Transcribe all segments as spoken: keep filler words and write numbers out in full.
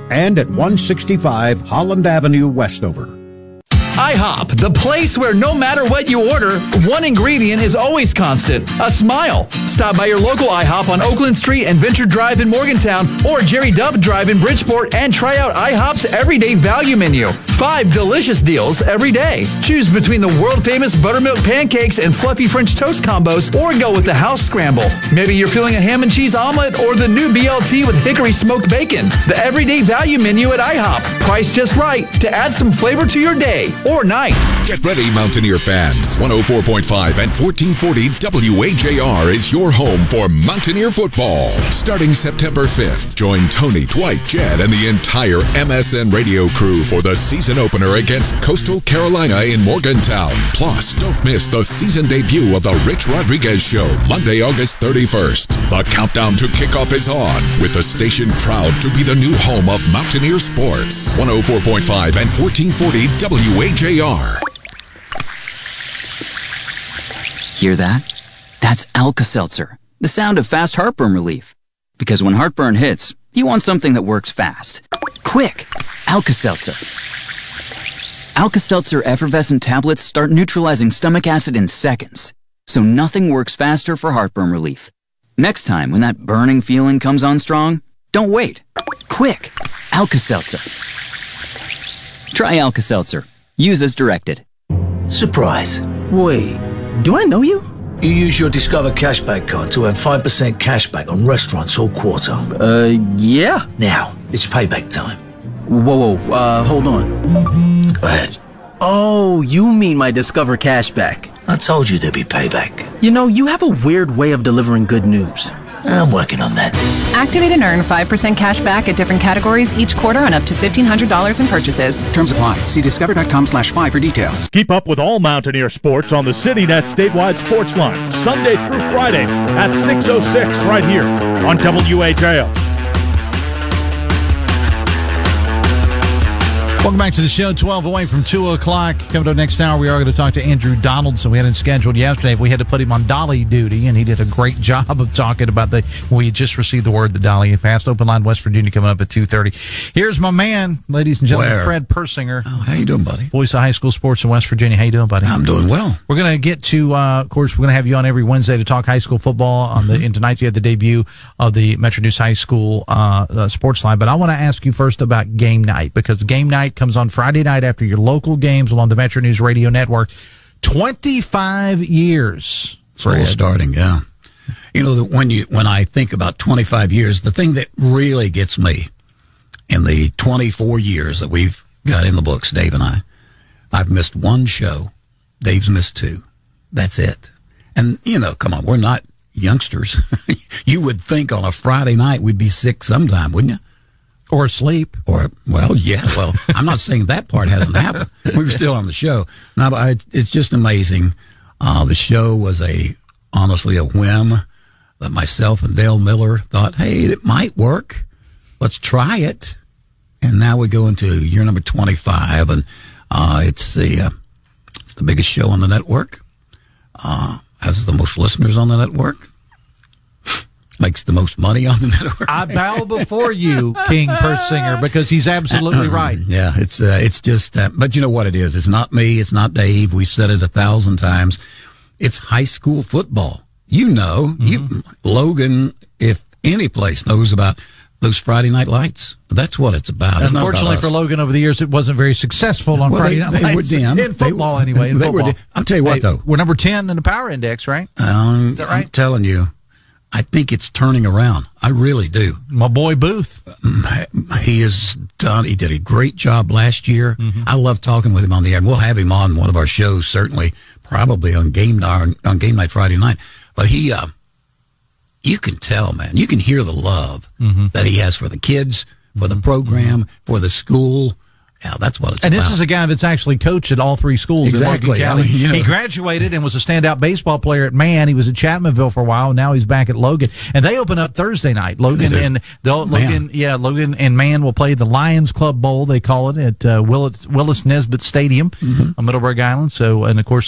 and at one sixty-five Holland Avenue, Westover. IHOP, the place where no matter what you order, one ingredient is always constant, a smile. Stop by your local IHOP on Oakland Street and Venture Drive in Morgantown or Jerry Dove Drive in Bridgeport and try out IHOP's Everyday Value Menu. Five delicious deals every day. Choose between the world-famous buttermilk pancakes and fluffy French toast combos or go with the house scramble. Maybe you're feeling a ham and cheese omelet or the new B L T with hickory smoked bacon. The Everyday Value Menu at IHOP. Priced just right to add some flavor to your day or night. Get ready, Mountaineer fans. one oh four point five and fourteen forty W H A R is your home for Mountaineer football. Starting September fifth, join Tony, Dwight, Jed, and the entire M S N radio crew for the season opener against Coastal Carolina in Morgantown. Plus, don't miss the season debut of the Rich Rodriguez Show, Monday, August thirty-first. The countdown to kickoff is on, with the station proud to be the new home of Mountaineer sports. one oh four point five and fourteen forty W H A R. Hear that? That's Alka-Seltzer, the sound of fast heartburn relief. Because when heartburn hits, you want something that works fast. Quick! Alka-Seltzer. Alka-Seltzer effervescent tablets start neutralizing stomach acid in seconds, so nothing works faster for heartburn relief. Next time when that burning feeling comes on strong, don't wait. Quick! Alka-Seltzer. Try Alka-Seltzer. Use as directed. Surprise. Wait, do I know you? You use your Discover Cashback card to earn five percent cashback on restaurants all quarter. Uh, yeah. Now, it's payback time. Whoa, whoa, uh, hold on. Go ahead. Oh, you mean my Discover Cashback. I told you there'd be payback. You know, you have a weird way of delivering good news. I'm working on that. Activate and earn five percent cash back at different categories each quarter on up to fifteen hundred dollars in purchases. Terms apply. See discover.com slash five for details. Keep up with all Mountaineer sports on the CityNet statewide sports line, Sunday through Friday at six oh six right here on W H A R. Welcome back to the show. twelve away from two o'clock. Coming up next hour, we are going to talk to Andrew Donaldson. We had him scheduled yesterday. We had to put him on Dolly duty, and he did a great job of talking about the. We just received the word that Dolly had passed. Open line West Virginia coming up at two thirty. Here's my man, ladies and gentlemen, Where? Fred Persinger. Oh, how you doing, buddy? Voice of high school sports in West Virginia. How you doing, buddy? I'm doing well. We're going to get to, uh, of course, we're going to have you on every Wednesday to talk high school football. On the, and tonight you had the debut of the Metro News High School uh, uh, sports line. But I want to ask you first about game night, because game night comes on Friday night after your local games along the Metro News Radio Network. twenty-five years. Full starting, yeah. You know, when you when I think about twenty-five years, the thing that really gets me in the twenty-four years that we've got in the books, Dave and I, I've missed one show. Dave's missed two. That's it. And, you know, come on, we're not youngsters. You would think on a Friday night we'd be sick sometime, wouldn't you? Or asleep. Or, well, yeah. Well, I'm not saying that part hasn't happened. We were still on the show. No, but I, it's just amazing. Uh, the show was a, honestly, a whim that myself and Dale Miller thought, hey, it might work. Let's try it. And now we go into year number twenty-five, and uh, it's the uh, it's the biggest show on the network. Uh, has the most listeners on the network. Makes the most money on the network. I bow before you, King Persinger, because he's absolutely right. Yeah, it's uh, it's just, uh, but you know what it is? It's not me. It's not Dave. We've said it a thousand times. It's high school football. You know, mm-hmm. you Logan, if any place knows about those Friday night lights. That's what it's about. It's Unfortunately about for Logan, over the years, it wasn't very successful on well, Friday they, night they lights. Were dim. In football, they, anyway. In they football. Were I'll tell you what, hey, though. We're number ten in the power index, right? Um, Is that right? I'm telling you. I think it's turning around. I really do. My boy Booth. He has done, he did a great job last year. Mm-hmm. I love talking with him on the air. We'll have him on one of our shows, certainly, probably on game night, on game night Friday night. But he, uh, you can tell, man, you can hear the love mm-hmm. that he has for the kids, for mm-hmm. the program, mm-hmm. for the school. Yeah, that's what it's and about. And this is a guy that's actually coached at all three schools exactly. in Morgan County. I mean, you know. He graduated and was a standout baseball player at Man. He was at Chapmanville for a while. And now he's back at Logan. And they open up Thursday night. Logan and they'll, Logan, yeah, Logan and Man will play the Lions Club Bowl, they call it, at uh, Willis, Willis Nesbitt Stadium mm-hmm. on Middleburg Island. So, and of course,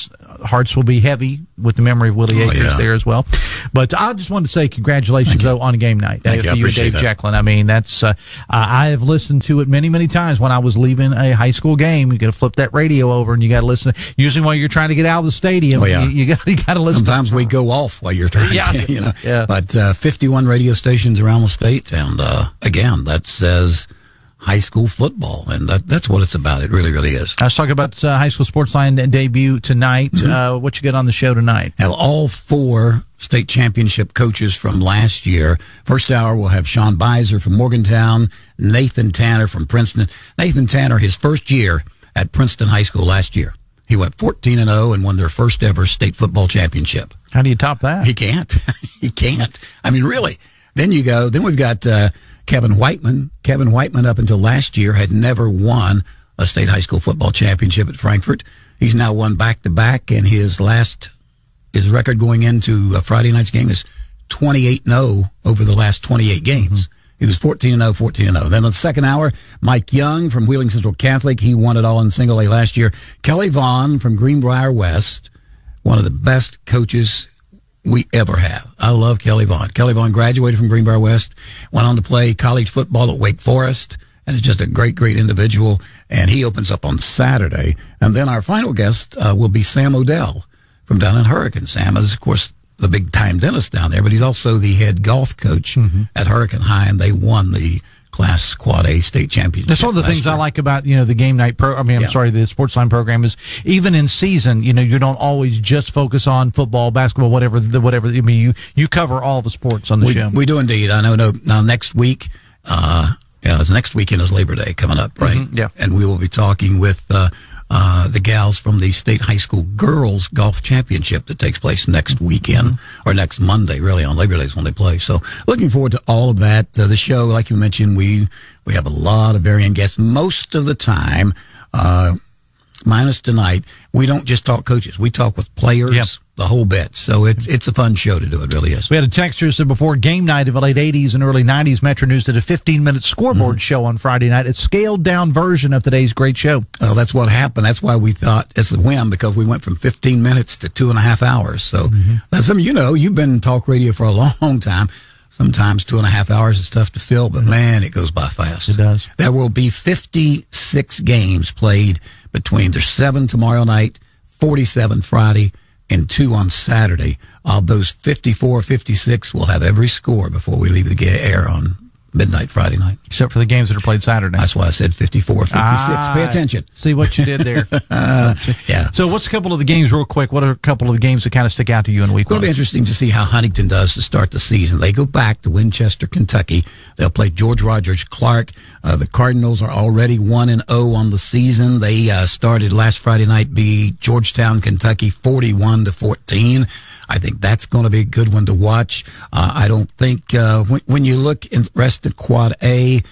hearts will be heavy with the memory of Willie Oh, Akers yeah. there as well. But I just wanted to say congratulations, though, on game night Thank uh, you. for I you and appreciate Dave that. Jecklin. I mean, that's uh, I have listened to it many, many times when I was leaving a high school game. You got to flip that radio over and you got to listen. Usually, while you're trying to get out of the stadium, Oh, yeah. you, you got you got to listen. Sometimes we go off while you're trying. Yeah. To, you know. Yeah. But uh, fifty-one radio stations around the state, and uh, again, that says high school football, and that, that's what it's about. It really, really is. I was talking about uh, high school sports line debut tonight. Mm-hmm. Uh, what you got on the show tonight? Have all four state championship coaches from last year. First hour, we'll have Sean Beiser from Morgantown, Nathan Tanner from Princeton. Nathan Tanner, his first year at Princeton High School last year. He went fourteen and oh and won their first ever state football championship. How do you top that? He can't. He can't. I mean, really. Then you go, then we've got uh, Kevin Whiteman. Kevin Whiteman, up until last year, had never won a state high school football championship at Frankfort. He's now won back-to-back, and his last, his record going into a Friday night's game is twenty-eight and oh over the last twenty-eight games. Mm-hmm. He was fourteen and oh, fourteen and oh. Then in the second hour, Mike Young from Wheeling Central Catholic. He won it all in single A last year. Kelly Vaughn from Greenbrier West, one of the best coaches we ever have. I love Kelly Vaughn. Kelly Vaughn graduated from Greenbrier West, went on to play college football at Wake Forest, and is just a great, great individual. And he opens up on Saturday. And then our final guest uh, will be Sam Odell from down in Hurricane. Sam is, of course, the big-time dentist down there, but he's also the head golf coach mm-hmm. at Hurricane High, and they won the Class Quad A state championship. That's one of the things year. I like about, you know, the game night pro. I mean, I'm Yeah. sorry, the sports line program is even in season. You know, you don't always just focus on football, basketball, whatever. The, whatever. I mean, you you cover all the sports on the we, show. We do indeed. I know. No, now next week, uh, yeah, it's next weekend is Labor Day coming up, right? Mm-hmm, yeah, and we will be talking with uh, uh, the gals from the state high school girls golf championship that takes place next weekend mm-hmm. or next Monday. Really, on Labor Day is when they play. So, looking forward to all of that. Uh, the show, like you mentioned, we. We have a lot of varying guests. Most of the time, uh, minus tonight, we don't just talk coaches. We talk with players, yep. the whole bit. So it's it's a fun show to do. It really is. We had a texter who said before game night of the late eighties and early nineties, Metro News did a fifteen-minute scoreboard mm. show on Friday night, a scaled-down version of today's great show. Well, that's what happened. That's why we thought it's a whim, because we went from fifteen minutes to two and a half hours. So mm-hmm. that's something, you know, you've been in talk radio for a long time. Sometimes two and a half hours is tough to fill, but man, it goes by fast. It does. There will be fifty-six games played between, there's seven tomorrow night, forty-seven Friday, and two on Saturday. Of those fifty-four, fifty-six, we'll have every score before we leave the air on midnight Friday night. Except for the games that are played Saturday. That's why I said fifty-four, fifty-six. Ah, Pay attention. See what you did there. uh, yeah. So what's a couple of the games, real quick, what are a couple of the games that kind of stick out to you in week It'll one? be interesting to see how Huntington does to start the season. They go back to Winchester, Kentucky. They'll play George Rogers Clark. Uh, the Cardinals are already one and oh on the season. They uh, started last Friday night, beat Georgetown, Kentucky, forty-one to fourteen. I think that's going to be a good one to watch. Uh, I don't think uh, when, when you look in the rest of Quad A,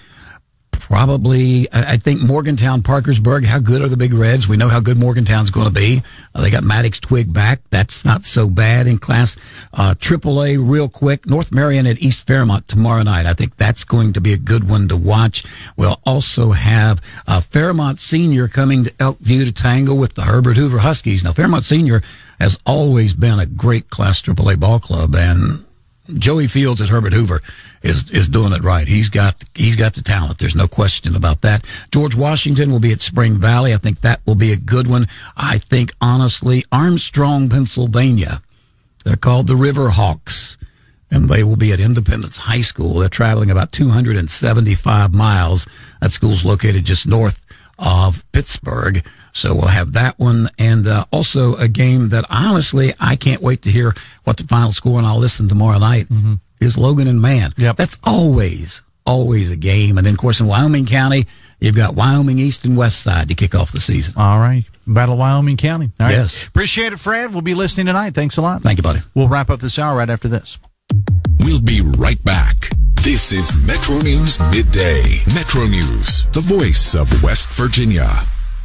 probably, I, I think Morgantown, Parkersburg, how good are the Big Reds? We know how good Morgantown's going to be. Uh, they got Maddox Twig back. That's not so bad in class. Uh, Triple A, real quick, North Marion at East Fairmont tomorrow night. I think that's going to be a good one to watch. We'll also have uh, Fairmont Senior coming to Elkview to tangle with the Herbert Hoover Huskies. Now, Fairmont Senior has always been a great Class Triple A ball club, and Joey Fields at Herbert Hoover is is doing it right. He's got he's got the talent. There's no question about that. George Washington will be at Spring Valley. I think that will be a good one. I think, honestly, Armstrong, Pennsylvania, they're called the River Hawks, and they will be at Independence High School. They're traveling about two hundred seventy-five miles. That school's located just north of Pittsburgh. So we'll have that one, and uh, also a game that, honestly, I can't wait to hear what the final score, and I'll listen tomorrow night, mm-hmm. is Logan and Man. Yep. That's always, always a game. And then, of course, in Wyoming County, you've got Wyoming East and West Side to kick off the season. All right. Battle of Wyoming County. All right. Yes. Appreciate it, Fred. We'll be listening tonight. Thanks a lot. Thank you, buddy. We'll wrap up this hour right after this. We'll be right back. This is Metro News Midday. Metro News, the voice of West Virginia.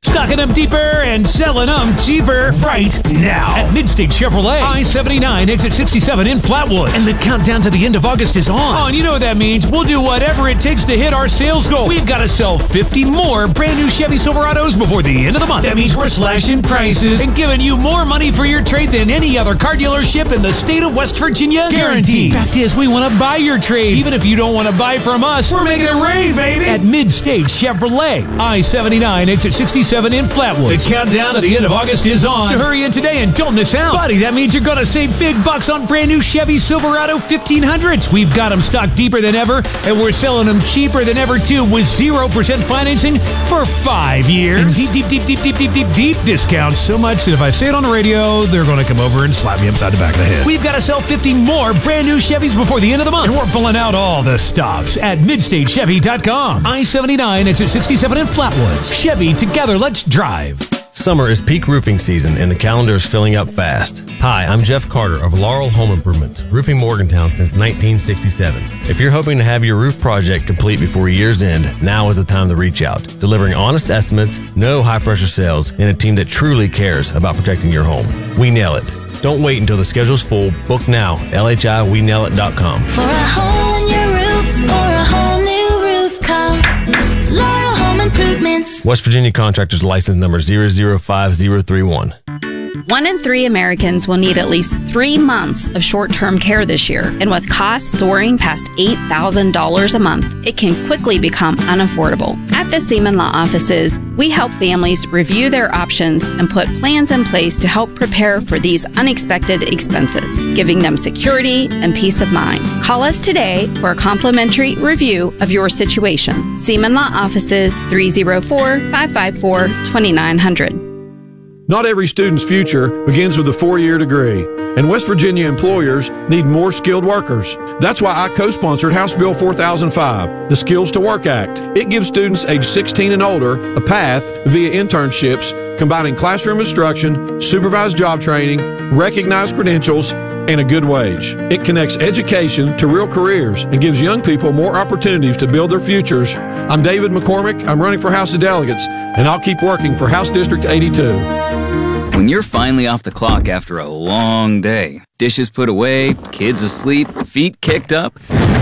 Stocking them deeper and selling them cheaper right now at Midstate Chevrolet, I seventy-nine, exit sixty-seven in Flatwoods. And the countdown to the end of August is on. Oh, and you know what that means. We'll do whatever it takes to hit our sales goal. We've got to sell fifty more brand new Chevy Silverados before the end of the month. That means we're slashing prices and giving you more money for your trade than any other car dealership in the state of West Virginia. Guaranteed. Fact is, we want to buy your trade. Even if you don't want to buy from us, we're making it rain, baby. At Midstate Chevrolet, I seventy-nine, exit sixty-seven in Flatwood. The countdown to the end of August is on. So hurry in today and don't miss out. Buddy, that means you're going to save big bucks on brand new Chevy Silverado fifteen hundreds. We've got them stocked deeper than ever, and we're selling them cheaper than ever, too, with zero percent financing for five years. And deep, deep, deep, deep, deep, deep, deep, deep discounts. So much that if I say it on the radio, they're going to come over and slap me upside the back of the head. We've got to sell fifty more brand new Chevys before the end of the month. And we're filling out all the stops at midstate chevy dot com. I seventy-nine, exit sixty-seven in Flatwoods. Chevy, together, let's drive. Summer is peak roofing season and the calendar is filling up fast. Hi, I'm Jeff Carter of Laurel Home Improvements, roofing Morgantown since nineteen sixty-seven. If you're hoping to have your roof project complete before year's end, now is the time to reach out. Delivering honest estimates, no high-pressure sales, and a team that truly cares about protecting your home. We nail it. Don't wait until the schedule's full. Book now. L H I we nail it dot com. For a hole in your roof or a whole new roof, call Laurel Home Improvements. West Virginia Contractors License Number zero zero five zero three one. One in three Americans will need at least three months of short-term care this year. And with costs soaring past eight thousand dollars a month, it can quickly become unaffordable. At the Seaman Law Offices, we help families review their options and put plans in place to help prepare for these unexpected expenses, giving them security and peace of mind. Call us today for a complimentary review of your situation. Seaman Law Offices, three oh four, five five four, two nine zero zero. Not every student's future begins with a four-year degree, and West Virginia employers need more skilled workers. That's why I co-sponsored House Bill four thousand five, the Skills to Work Act. It gives students age sixteen and older a path via internships, combining classroom instruction, supervised job training, recognized credentials, and a good wage. It connects education to real careers and gives young people more opportunities to build their futures. I'm David McCormick. I'm running for House of Delegates, and I'll keep working for House District eighty-two. When you're finally off the clock after a long day, dishes put away, kids asleep, feet kicked up,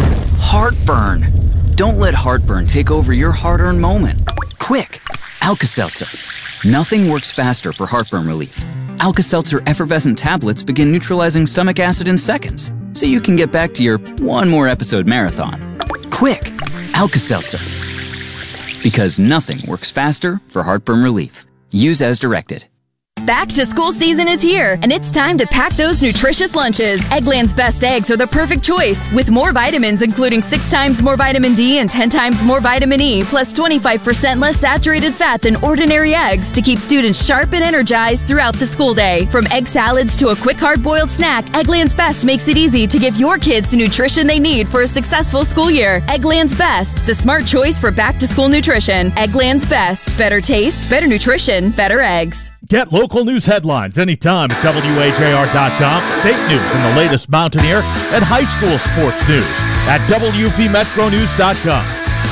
heartburn. Don't let heartburn take over your hard-earned moment. Quick, Alka-Seltzer. Nothing works faster for heartburn relief. Alka-Seltzer effervescent tablets begin neutralizing stomach acid in seconds, so you can get back to your one more episode marathon. Quick, Alka-Seltzer. Because nothing works faster for heartburn relief. Use as directed. Back to school season is here, and it's time to pack those nutritious lunches. Eggland's Best Eggs are the perfect choice, with more vitamins, including six times more vitamin D and ten times more vitamin E, plus twenty-five percent less saturated fat than ordinary eggs to keep students sharp and energized throughout the school day. From egg salads to a quick hard-boiled snack, Eggland's Best makes it easy to give your kids the nutrition they need for a successful school year. Eggland's Best, the smart choice for back-to-school nutrition. Eggland's Best. Better taste, better nutrition, better eggs. Get local news headlines anytime at W A J R dot com, state news and the latest Mountaineer and high school sports news at W V Metro News dot com.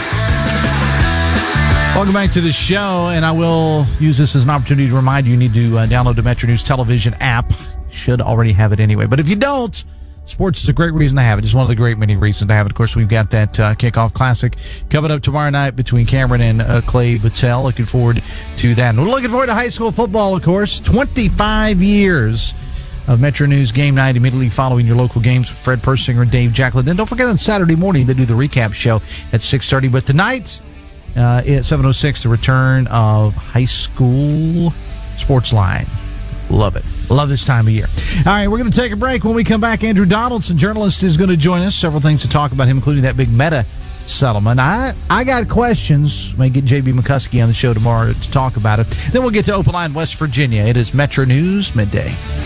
Welcome back to the show, and I will use this as an opportunity to remind you you need to uh, download the Metro News television app. Should already have it anyway, but if you don't, sports is a great reason to have it. Just one of the great many reasons to have it. Of course, we've got that uh, kickoff classic coming up tomorrow night between Cameron and uh, Clay Battelle. Looking forward to that. And we're looking forward to high school football, of course. twenty-five years of Metro News game night immediately following your local games with Fred Persinger and Dave Jacklin. Then don't forget on Saturday morning they do the recap show at six thirty. But tonight uh, at seven oh six, the return of High School Sports Line. Love it. Love this time of year. All right, we're going to take a break. When we come back, Andrew Donaldson, journalist, is going to join us. Several things to talk about him, including that big Meta settlement. I I got questions. May get J B McCuskey on the show tomorrow to talk about it. Then we'll get to Open Line, West Virginia. It is Metro News Midday.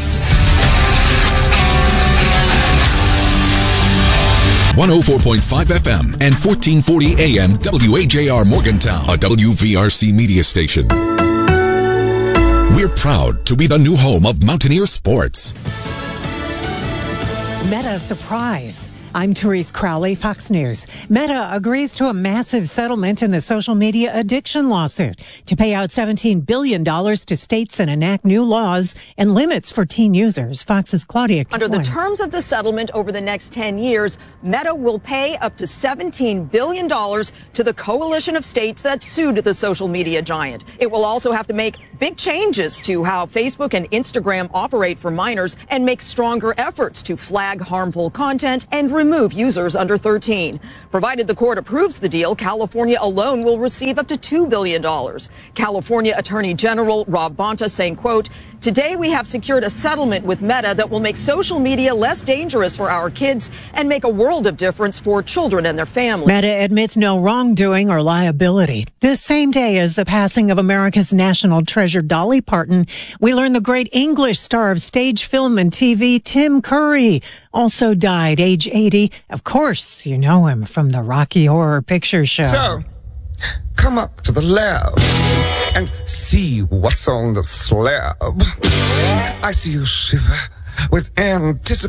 one oh four point five F M and fourteen forty A M W A J R Morgantown, a W V R C media station. We're proud to be the new home of Mountaineer sports. Meta surprise. I'm Therese Crowley, Fox News. Meta agrees to a massive settlement in the social media addiction lawsuit to pay out seventeen billion dollars to states and enact new laws and limits for teen users. Fox's Claudia Under the Cohen. terms of the settlement over the next ten years, Meta will pay up to seventeen billion dollars to the coalition of states that sued the social media giant. It will also have to make big changes to how Facebook and Instagram operate for minors and make stronger efforts to flag harmful content and remove users under thirteen. Provided the court approves the deal, California alone will receive up to two billion dollars. California Attorney General Rob Bonta saying, quote, "Today we have secured a settlement with Meta that will make social media less dangerous for our kids and make a world of difference for children and their families." Meta admits no wrongdoing or liability. This same day as the passing of America's national treasure Dolly Parton, we learn the great English star of stage, film, and T V, Tim Curry, also died, age eighty. Of course, you know him from the Rocky Horror Picture Show. So, come up to the lab and see what's on the slab. I see you shiver with anticipation.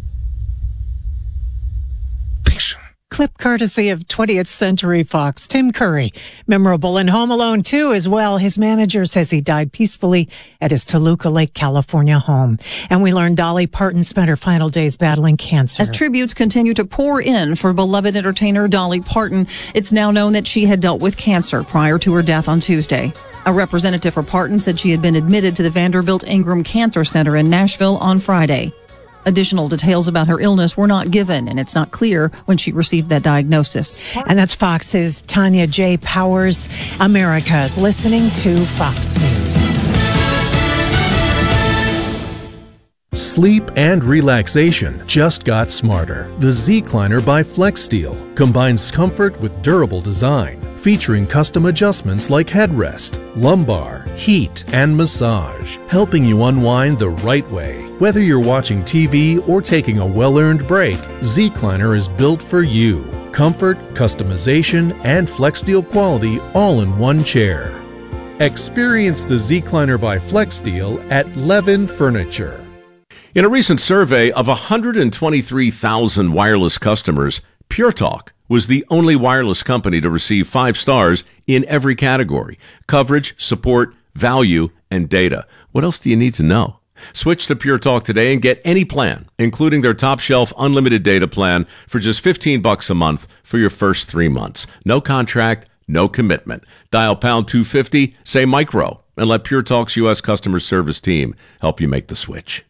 Clip courtesy of twentieth Century Fox. Tim Curry, memorable in Home Alone two as well. His manager says he died peacefully at his Toluca Lake, California home. And we learned Dolly Parton spent her final days battling cancer. As tributes continue to pour in for beloved entertainer Dolly Parton, it's now known that she had dealt with cancer prior to her death on Tuesday. A representative for Parton said she had been admitted to the Vanderbilt Ingram Cancer Center in Nashville on Friday. Additional details about her illness were not given, and it's not clear when she received that diagnosis. And that's Fox's Tanya J. Powers. America's listening to Fox News. Sleep and relaxation just got smarter. The Z-Cliner by FlexSteel combines comfort with durable design, featuring custom adjustments like headrest, lumbar, heat, and massage, helping you unwind the right way. Whether you're watching T V or taking a well-earned break, Z-Cliner is built for you. Comfort, customization, and FlexSteel quality all in one chair. Experience the Z-Cliner by FlexSteel at Levin Furniture. In a recent survey of one hundred twenty-three thousand wireless customers, Pure Talk was the only wireless company to receive five stars in every category: coverage, support, value, and data. What else do you need to know? Switch to Pure Talk today and get any plan, including their top shelf unlimited data plan for just fifteen bucks a month for your first three months. No contract, no commitment. Dial pound two fifty, say micro, and let Pure Talk's U S customer service team help you make the switch.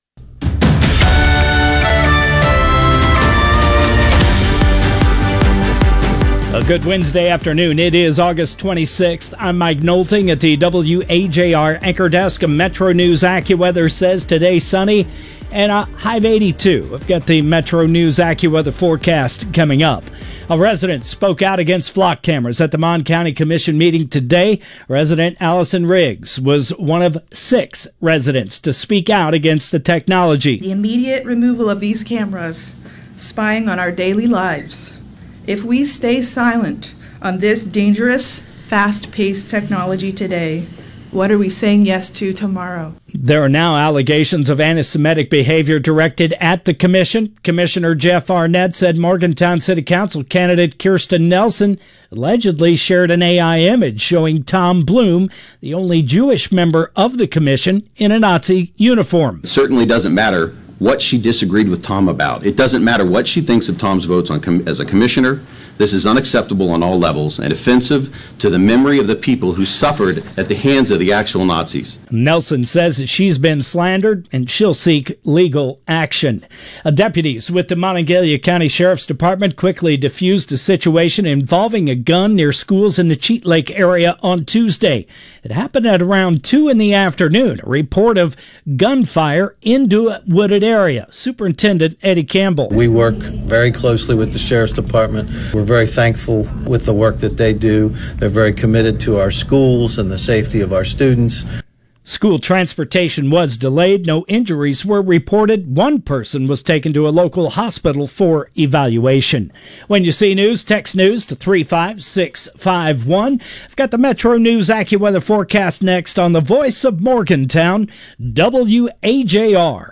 A good Wednesday afternoon. It is August twenty-sixth. I'm Mike Nolting at the W A J R Anchor Desk. Metro News AccuWeather says today sunny and a high of eighty-two. I've got the Metro News AccuWeather forecast coming up. A resident spoke out against flock cameras at the Mon County Commission meeting today. Resident Allison Riggs was one of six residents to speak out against the technology. The immediate removal of these cameras spying on our daily lives. If we stay silent on this dangerous, fast-paced technology today, what are we saying yes to tomorrow? There are now allegations of anti-Semitic behavior directed at the commission. Commissioner Jeff Arnett said Morgantown City Council candidate Kirsten Nelson allegedly shared an A I image showing Tom Bloom, the only Jewish member of the commission, in a Nazi uniform. It certainly doesn't matter what she disagreed with Tom about. It doesn't matter what she thinks of Tom's votes on com- as a commissioner. This is unacceptable on all levels and offensive to the memory of the people who suffered at the hands of the actual Nazis. Nelson says that she's been slandered and she'll seek legal action. Uh, deputies with the Monongalia County Sheriff's Department quickly diffused a situation involving a gun near schools in the Cheat Lake area on Tuesday. It happened at around two in the afternoon. A report of gunfire into a wooded area. Superintendent Eddie Campbell. We work very closely with the Sheriff's Department. We're very thankful with the work that they do. They're very committed to our schools and the safety of our students. School transportation was delayed. No injuries were reported. One person was taken to a local hospital for evaluation. When you see news, text news to three five six five one. I've got the Metro News AccuWeather forecast next on the Voice of Morgantown, W A J R.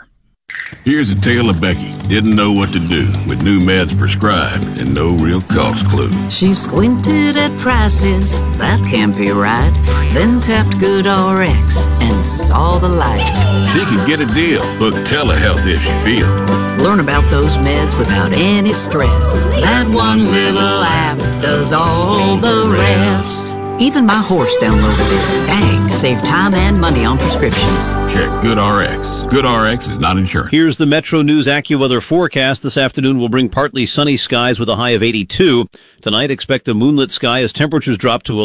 Here's a tale of Becky. Didn't know what to do with new meds prescribed and no real cost clue. She squinted at prices, that can't be right. Then tapped GoodRx and saw the light. She could get a deal. Book telehealth if she feels. Learn about those meds without any stress. That one little app does all the rest. Even my horse downloaded it. Dang, save time and money on prescriptions. Check GoodRx. GoodRx is not insurance. Here's the Metro News AccuWeather forecast. This afternoon will bring partly sunny skies with a high of eighty-two. Tonight, expect a moonlit sky as temperatures drop to a